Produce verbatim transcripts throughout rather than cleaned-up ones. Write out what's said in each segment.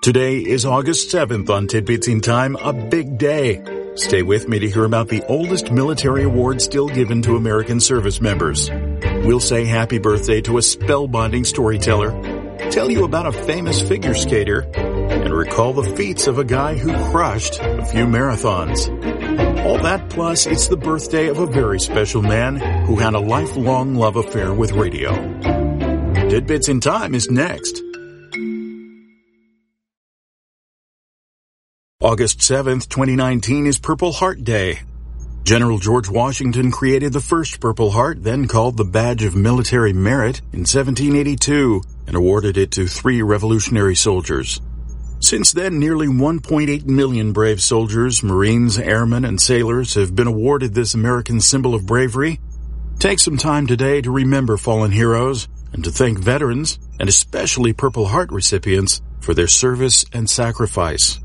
Today is August seventh on Tidbits in Time, a big day. Stay with me to hear about the oldest military award still given to American service members. We'll say happy birthday to a spellbinding storyteller, tell you about a famous figure skater, and recall the feats of a guy who crushed a few marathons. All that plus it's the birthday of a very special man who had a lifelong love affair with radio. Tidbits in Time is next. August seventh, twenty nineteen is Purple Heart Day. General George Washington created the first Purple Heart, then called the Badge of Military Merit, in seventeen eighty-two and awarded it to three Revolutionary soldiers. Since then, nearly one point eight million brave soldiers, Marines, airmen, and sailors have been awarded this American symbol of bravery. Take some time today to remember fallen heroes and to thank veterans, and especially Purple Heart recipients, for their service and sacrifice.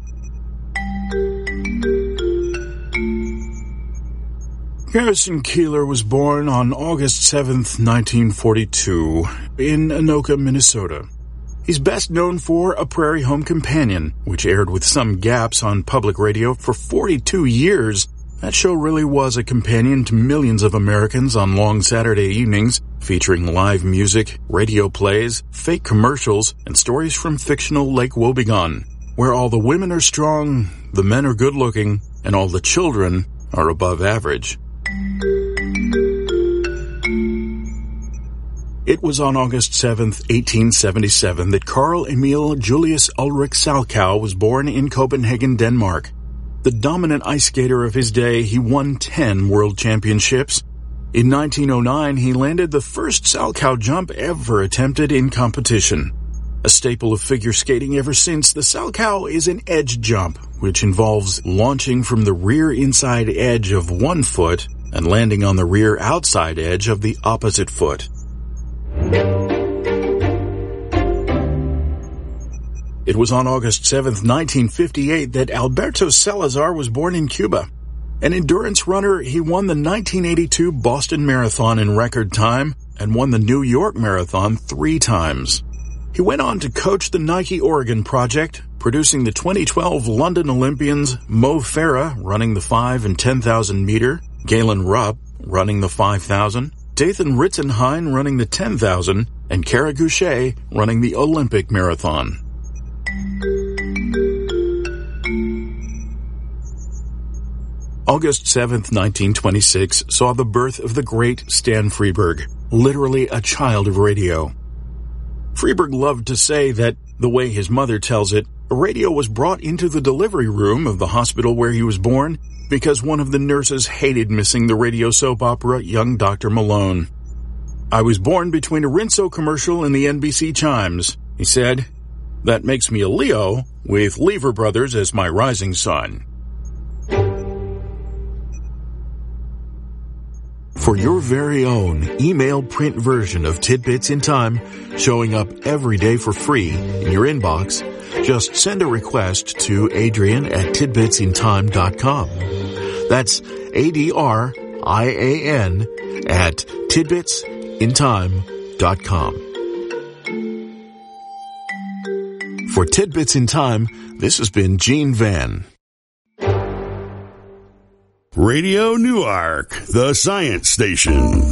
Garrison Keillor was born on August seventh, nineteen forty-two, in Anoka, Minnesota. He's best known for A Prairie Home Companion, which aired with some gaps on public radio for forty-two years. That show really was a companion to millions of Americans on long Saturday evenings, featuring live music, radio plays, fake commercials, and stories from fictional Lake Wobegon, where all the women are strong, the men are good-looking, and all the children are above average. It was on August seventh, eighteen seventy-seven, that Carl Emil Julius Ulrich Salchow was born in Copenhagen, Denmark. The dominant ice skater of his day, he won ten world championships. In nineteen oh nine, he landed the first Salchow jump ever attempted in competition. A staple of figure skating ever since, the Salchow is an edge jump, which involves launching from the rear inside edge of one foot and landing on the rear outside edge of the opposite foot. It was on August seventh, nineteen fifty-eight, that Alberto Salazar was born in Cuba. An endurance runner, he won the nineteen eighty-two Boston Marathon in record time and won the New York Marathon three times. He went on to coach the Nike Oregon Project, producing the twenty twelve London Olympians Mo Farah running the five and ten thousand meter, Galen Rupp running the five thousand, Dathan Ritzenhein running the ten thousand, and Kara Goucher running the Olympic Marathon. August seventh, nineteen twenty-six saw the birth of the great Stan Freberg, literally a child of radio. Freberg loved to say that, the way his mother tells it, radio was brought into the delivery room of the hospital where he was born because one of the nurses hated missing the radio soap opera Young Doctor Malone. "I was born between a Rinso commercial and the N B C chimes," he said. "That makes me a Leo, with Lever Brothers as my rising sun." For your very own email print version of Tidbits in Time, showing up every day for free in your inbox, just send a request to Adrian at tidbits in time dot com. That's A D R I A N at tidbits in time dot com. For Tidbits in Time, this has been Gene Van. Radio Newark, the science station.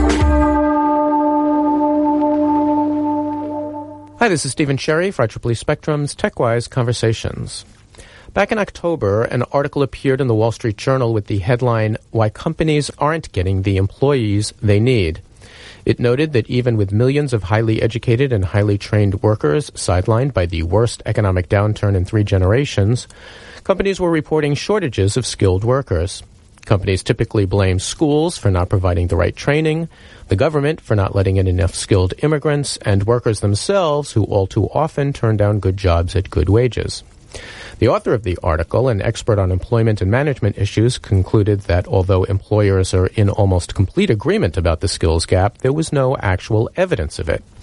Hi, this is Stephen Sherry for I triple E Spectrum's TechWise Conversations. Back in October, an article appeared in the Wall Street Journal with the headline, "Why Companies Aren't Getting the Employees They Need." It noted that even with millions of highly educated and highly trained workers sidelined by the worst economic downturn in three generations, companies were reporting shortages of skilled workers. Companies typically blame schools for not providing the right training, the government for not letting in enough skilled immigrants, and workers themselves who all too often turn down good jobs at good wages. The author of the article, an expert on employment and management issues, concluded that although employers are in almost complete agreement about the skills gap, there was no actual evidence of it.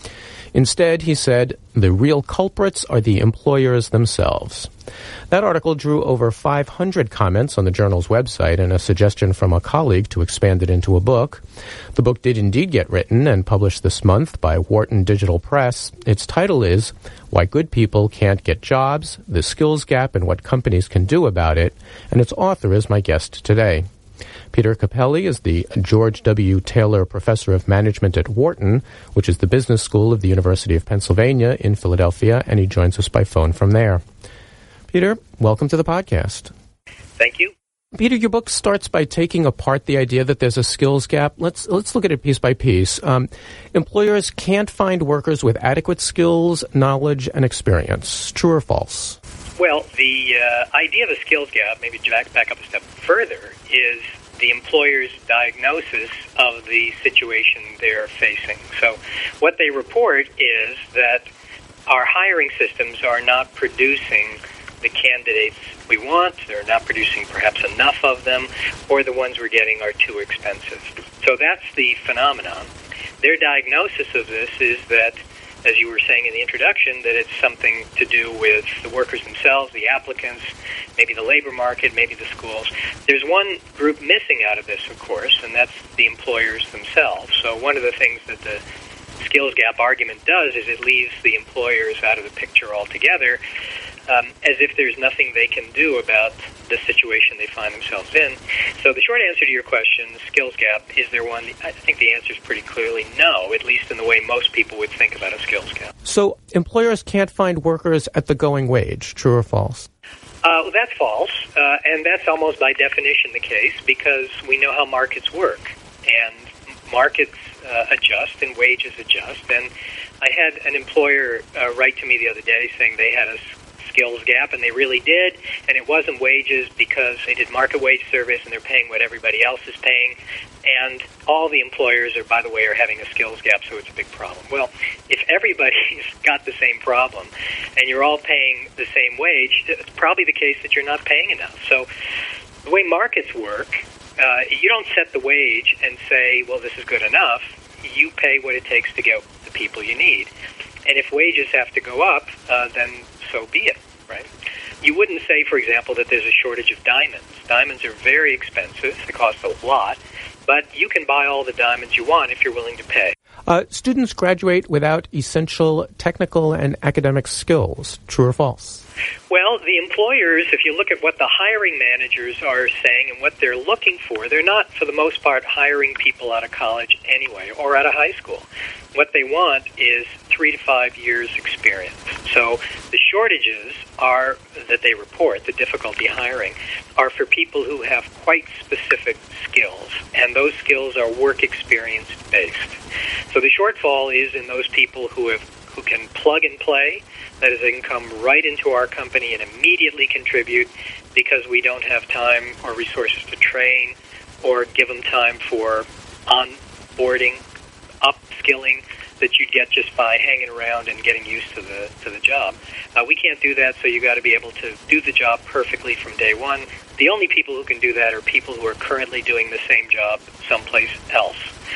Instead, he said, the real culprits are the employers themselves. That article drew over five hundred comments on the journal's website and a suggestion from a colleague to expand it into a book. The book did indeed get written and published this month by Wharton Digital Press. Its title is Why Good People Can't Get Jobs, The Skills Gap and What Companies Can Do About It, and its author is my guest today. Peter Capelli is the George W. Taylor Professor of Management at Wharton, which is the business school of the University of Pennsylvania in Philadelphia, and he joins us by phone from there. Peter, welcome to the podcast. Thank you. Peter, your book starts by taking apart the idea that there's a skills gap. Let's let's look at it piece by piece. Um, employers can't find workers with adequate skills, knowledge, and experience. True or false? Well, the uh, idea of a skills gap, maybe back, back up a step further, is the employer's diagnosis of the situation they're facing. So what they report is that our hiring systems are not producing the candidates we want, they're not producing perhaps enough of them, or the ones we're getting are too expensive. So that's the phenomenon. Their diagnosis of this is that, as you were saying in the introduction, that it's something to do with the workers themselves, the applicants, maybe the labor market, maybe the schools. There's one group missing out of this, of course, and that's the employers themselves. So one of the things that the skills gap argument does is it leaves the employers out of the picture altogether, um, as if there's nothing they can do about the situation they find themselves in. So the short answer to your question, the skills gap, is there one? I think the answer is pretty clearly no, at least in the way most people would think about a skills gap. So employers can't find workers at the going wage, true or false? Uh, well, that's false, uh, and that's almost by definition the case because we know how markets work, and markets uh, adjust and wages adjust. And I had an employer uh, write to me the other day saying they had a skills gap, and they really did, and it wasn't wages because they did market wage surveys and they're paying what everybody else is paying, and all the employers are, by the way, are having a skills gap, so it's a big problem. Well, if everybody's got the same problem and you're all paying the same wage, it's probably the case that you're not paying enough. So the way markets work, uh, you don't set the wage and say, well, this is good enough. You pay what it takes to get the people you need. And if wages have to go up, uh, then so be it, right? You wouldn't say, for example, that there's a shortage of diamonds. Diamonds are very expensive. They cost a lot. But you can buy all the diamonds you want if you're willing to pay. Uh, students graduate without essential technical and academic skills. True or false? Well, the employers, if you look at what the hiring managers are saying and what they're looking for, they're not, for the most part, hiring people out of college anyway or out of high school. What they want is three to five years experience. So the shortages are that they report, the difficulty hiring, are for people who have quite specific skills, and those skills are work experience based. So the shortfall is in those people who have who can plug and play, that is, they can come right into our company and immediately contribute because we don't have time or resources to train or give them time for onboarding, upskilling that you'd get just by hanging around and getting used to the to the job. Uh, we can't do that, so you got to be able to do the job perfectly from day one. The only people who can do that are people who are currently doing the same job someplace else.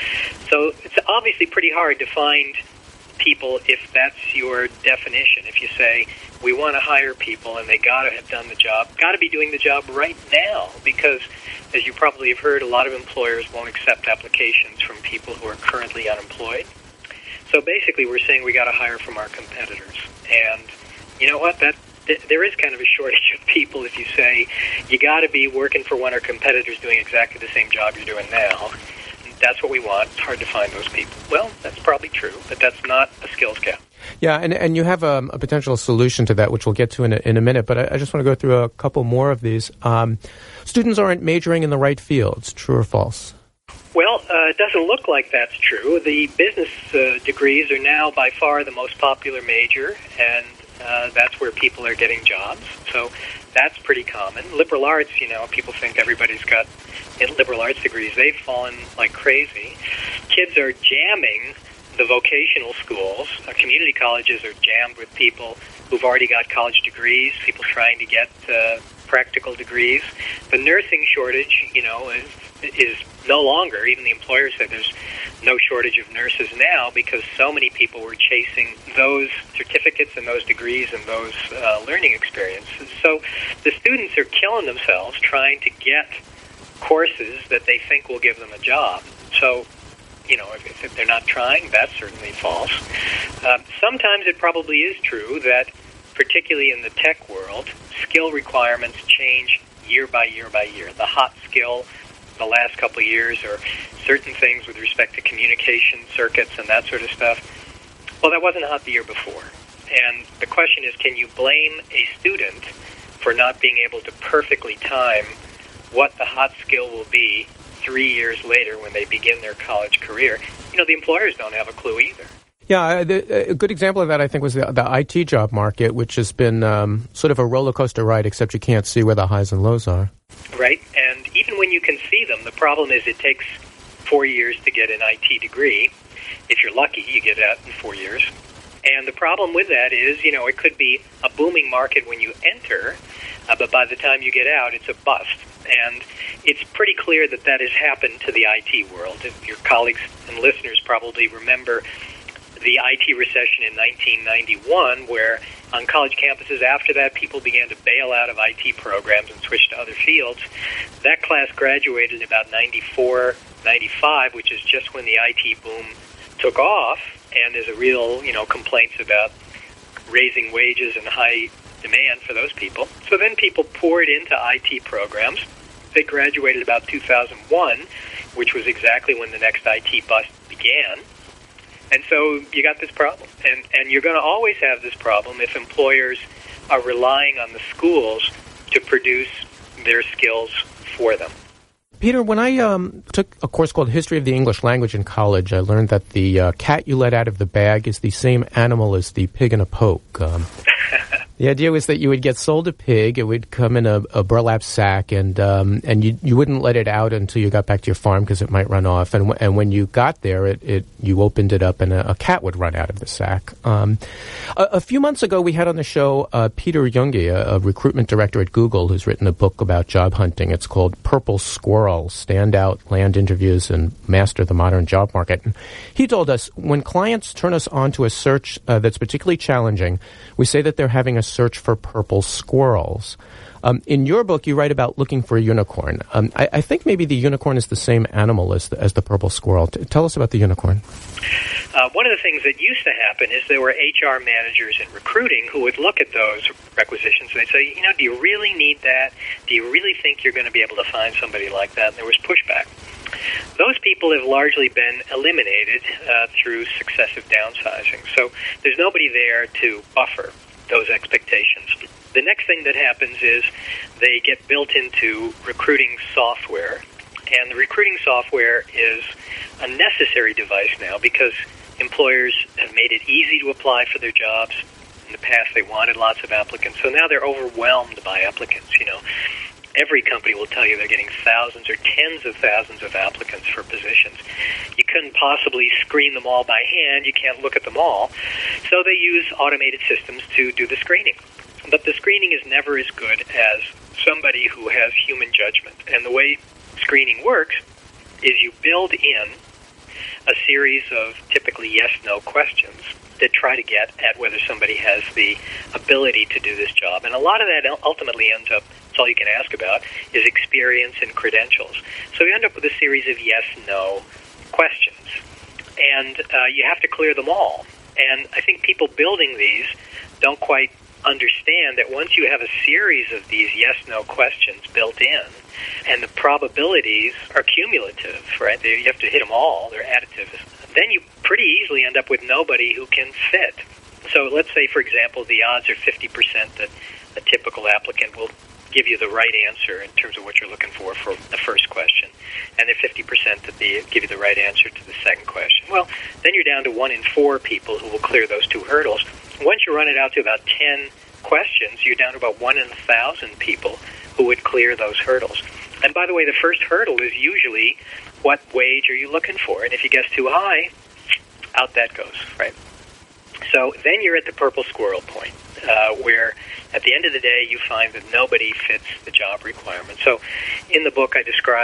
So it's obviously pretty hard to find people if that's your definition. If you say, we want to hire people and they got to have done the job, got to be doing the job right now, because as you probably have heard, a lot of employers won't accept applications from people who are currently unemployed. So basically we're saying we got to hire from our competitors. And you know what? That th- there is kind of a shortage of people if you say you got to be working for one of our competitors doing exactly the same job you're doing now. That's what we want. It's hard to find those people. Well, that's probably true, but that's not a skills gap. Yeah, and and you have a, a potential solution to that, which we'll get to in a, in a minute, but I, I just want to go through a couple more of these. Um, students aren't majoring in the right fields. True or false? Well, uh, it doesn't look like that's true. The business uh, degrees are now by far the most popular major, and uh, that's where people are getting jobs. So that's pretty common. Liberal arts, you know, people think everybody's got liberal arts degrees. They've fallen like crazy. Kids are jamming the vocational schools. Uh, community colleges are jammed with people who've already got college degrees, people trying to get uh, practical degrees. The nursing shortage, you know, is is no longer. Even the employer said there's no shortage of nurses now because so many people were chasing those certificates and those degrees and those uh, learning experiences. So the students are killing themselves trying to get courses that they think will give them a job. So, you know, if, if they're not trying, that's certainly false. Uh, sometimes it probably is true that, particularly in the tech world, skill requirements change year by year by year. The hot skill the last couple of years are certain things with respect to communication circuits and that sort of stuff. Well, that wasn't hot the year before. And the question is, can you blame a student for not being able to perfectly time what the hot skill will be three years later when they begin their college career? You know, the employers don't have a clue either. Yeah, the, a good example of that, I think, was the, the I T job market, which has been um, sort of a roller coaster ride, except you can't see where the highs and lows are. Right, and even when you can see them, the problem is it takes four years to get an I T degree. If you're lucky, you get that in four years. And the problem with that is, you know, it could be a booming market when you enter, uh, but by the time you get out, it's a bust. And it's pretty clear that that has happened to the I T world. Your colleagues and listeners probably remember the I T recession in nineteen ninety-one, where on college campuses after that, people began to bail out of I T programs and switch to other fields. That class graduated in about ninety-four, ninety-five, which is just when the I T boom took off, and there's a real, you know, complaints about raising wages and high demand for those people. So then people poured into I T programs. They graduated about two thousand one, which was exactly when the next I T bust began. And so you got this problem. And, and you're going to always have this problem if employers are relying on the schools to produce their skills for them. Peter, when I um, took a course called History of the English Language in college, I learned that the uh, cat you let out of the bag is the same animal as the pig in a poke. Um, the idea was that you would get sold a pig, it would come in a, a burlap sack, and um, and you you wouldn't let it out until you got back to your farm because it might run off. And w- and when you got there, it, it you opened it up and a, a cat would run out of the sack. Um, a, a few months ago, we had on the show uh, Peter Junge, a, a recruitment director at Google, who's written a book about job hunting. It's called Purple Squirrel: Stand Out, Land Interviews, and Master the Modern Job Market. And he told us when clients turn us on to a search uh, that's particularly challenging, we say that they're having a search for purple squirrels. Um, in your book, you write about looking for a unicorn. Um, I, I think maybe the unicorn is the same animal as the, as the purple squirrel. T- tell us about the unicorn. Uh, one of the things that used to happen is there were H R managers in recruiting who would look at those requisitions and they'd say, you know, do you really need that? Do you really think you're going to be able to find somebody like that? And there was pushback. Those people have largely been eliminated uh, through successive downsizing. So there's nobody there to buffer those expectations. The next thing that happens is they get built into recruiting software, and the recruiting software is a necessary device now because employers have made it easy to apply for their jobs. In the past, they wanted lots of applicants, so now they're overwhelmed by applicants. You know, every company will tell you they're getting thousands or tens of thousands of applicants for positions. You couldn't possibly screen them all by hand. You can't look at them all. So they use automated systems to do the screening. But the screening is never as good as somebody who has human judgment. And the way screening works is you build in a series of typically yes-no questions that try to get at whether somebody has the ability to do this job. And a lot of that ultimately ends up, that's all you can ask about, is experience and credentials. So you end up with a series of yes-no questions. And uh, you have to clear them all. And I think people building these don't quite understand that once you have a series of these yes-no questions built in, and the probabilities are cumulative, right? They, you have to hit them all. They're additive. Then you pretty easily end up with nobody who can fit. So let's say, for example, the odds are fifty percent that a typical applicant will give you the right answer in terms of what you're looking for for the first question, and they're fifty percent that they give you the right answer to the second question. Well, then you're down to one in four people who will clear those two hurdles. Once you run it out to about ten questions, you're down to about one in a thousand people who would clear those hurdles. And by the way, the first hurdle is usually what wage are you looking for? And if you guess too high, out that goes, right? So then you're at the purple squirrel point, uh, where at the end of the day you find that nobody fits the job requirement. So in the book I describe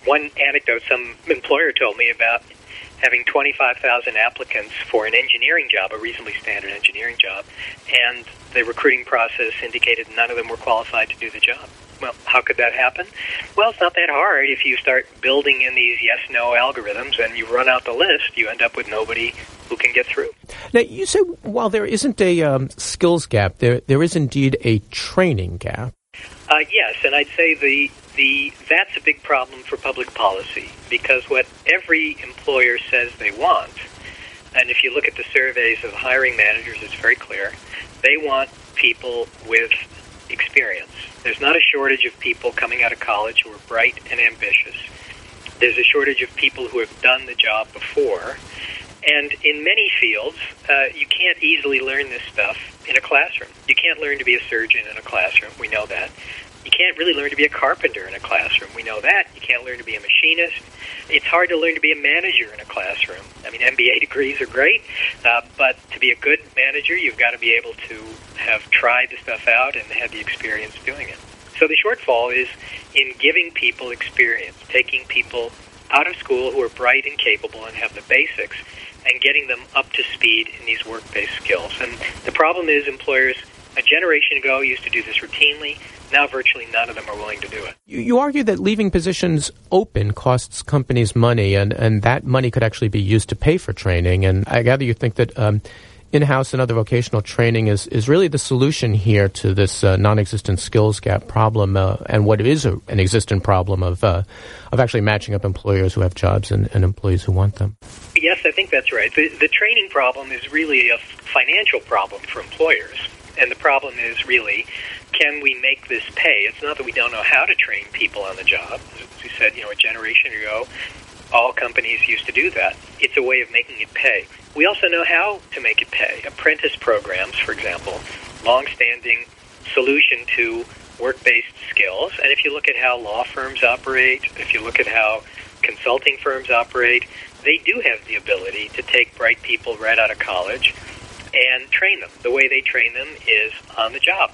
one anecdote some employer told me about having twenty-five thousand applicants for an engineering job, a reasonably standard engineering job, and the recruiting process indicated none of them were qualified to do the job. Well, how could that happen? Well, it's not that hard. If you start building in these yes-no algorithms and you run out the list, you end up with nobody who can get through. Now, you say while there isn't a um, skills gap, there there is indeed a training gap. Uh, yes, and I'd say the the that's a big problem for public policy, because what every employer says they want, and if you look at the surveys of hiring managers, it's very clear, they want people with experience. There's not a shortage of people coming out of college who are bright and ambitious. There's a shortage of people who have done the job before. And in many fields, uh, you can't easily learn this stuff in a classroom. You can't learn to be a surgeon in a classroom. We know that. You can't really learn to be a carpenter in a classroom. We know that. You can't learn to be a machinist. It's hard to learn to be a manager in a classroom. I mean, M B A degrees are great, uh, but to be a good manager, you've got to be able to have tried the stuff out and had the experience doing it. So the shortfall is in giving people experience, taking people out of school who are bright and capable and have the basics, and getting them up to speed in these work-based skills. And the problem is employers a generation ago used to do this routinely. Now virtually none of them are willing to do it. You, you argue that leaving positions open costs companies money, and, and that money could actually be used to pay for training. And I gather you think that um, in-house and other vocational training is, is really the solution here to this uh, non-existent skills gap problem, uh, and what is a, an existent problem of uh, of actually matching up employers who have jobs and, and employees who want them. Yes, I think that's right. The, the training problem is really a financial problem for employers. And the problem is really, can we make this pay? It's not that we don't know how to train people on the job. As we said, you know, a generation ago, all companies used to do that. It's a way of making it pay. We also know how to make it pay. Apprentice programs, for example, long-standing solution to work-based skills. And if you look at how law firms operate, if you look at how consulting firms operate, they do have the ability to take bright people right out of college and train them. The way they train them is on the job.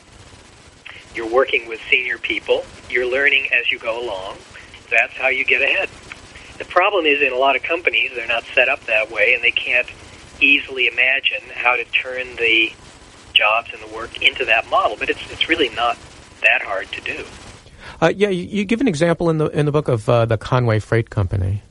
You're working with senior people. You're learning as you go along. That's how you get ahead. The problem is in a lot of companies, they're not set up that way, and they can't easily imagine how to turn the jobs and the work into that model. But it's it's really not that hard to do. Uh, yeah, you, you give an example in the in the book of uh, the Conway Freight Company.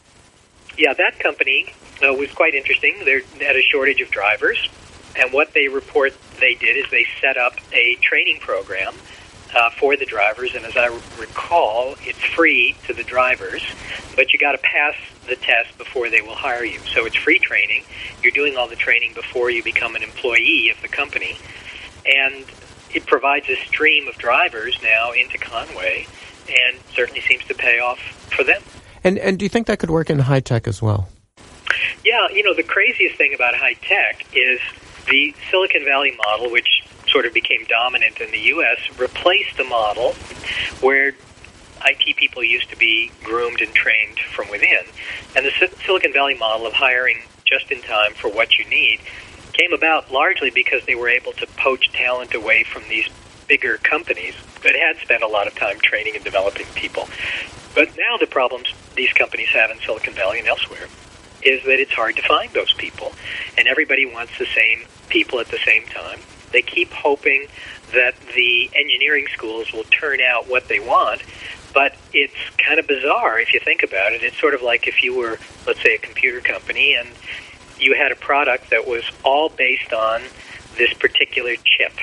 Yeah, that company uh, was quite interesting. They had a shortage of drivers, and what they report they did is they set up a training program uh, for the drivers, and as I recall, it's free to the drivers, but you got to pass the test before they will hire you. So it's free training. You're doing all the training before you become an employee of the company, and it provides a stream of drivers now into Conway, and certainly seems to pay off for them. And and do you think that could work in high tech as well? Yeah, you know, the craziest thing about high tech is the Silicon Valley model, which sort of became dominant in the U S, replaced the model where I T people used to be groomed and trained from within. And the Silicon Valley model of hiring just in time for what you need came about largely because they were able to poach talent away from these bigger companies that had spent a lot of time training and developing people. But now the problems these companies have in Silicon Valley and elsewhere is that it's hard to find those people. And everybody wants the same people at the same time. They keep hoping that the engineering schools will turn out what they want, but it's kind of bizarre if you think about it. It's sort of like if you were, let's say, a computer company and you had a product that was all based on this particular chip.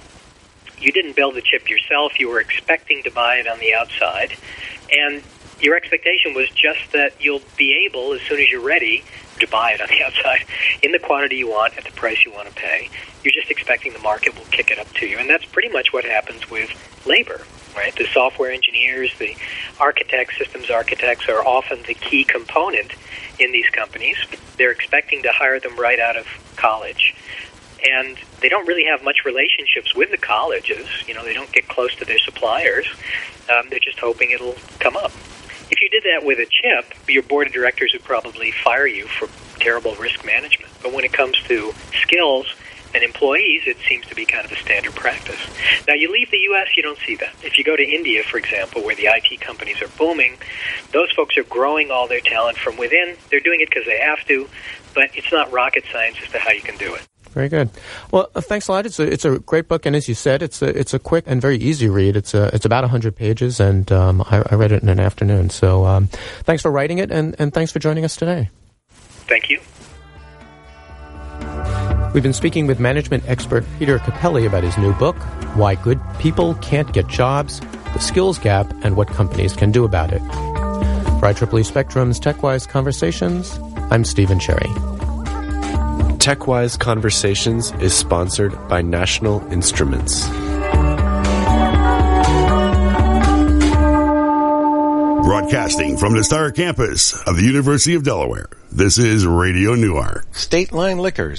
You didn't build the chip yourself. You were expecting to buy it on the outside. And your expectation was just that you'll be able, as soon as you're ready, to buy it on the outside in the quantity you want at the price you want to pay. You're just expecting the market will kick it up to you. And that's pretty much what happens with labor, right? The software engineers, the architects, systems architects are often the key component in these companies. They're expecting to hire them right out of college. And they don't really have much relationships with the colleges. You know, they don't get close to their suppliers. Um, they're just hoping it'll come up. If you did that with a chip, your board of directors would probably fire you for terrible risk management. But when it comes to skills, And employees, it seems to be kind of a standard practice. Now, you leave the U S, you don't see that. If you go to India, for example, where the I T companies are booming, those folks are growing all their talent from within. They're doing it because they have to, but it's not rocket science as to how you can do it. Very good. Well, uh, thanks a lot. It's a it's a great book, and as you said, it's a it's a quick and very easy read. It's a it's about a hundred pages, and um, I, I read it in an afternoon. So, um, thanks for writing it, and, and thanks for joining us today. Thank you. We've been speaking with management expert Peter Capelli about his new book, Why Good People Can't Get Jobs, The Skills Gap, and What Companies Can Do About It. For I triple E Spectrum's TechWise Conversations, I'm Stephen Cherry. TechWise Conversations is sponsored by National Instruments. Broadcasting from the Star Campus of the University of Delaware, this is Radio Newark. State Line Liquors.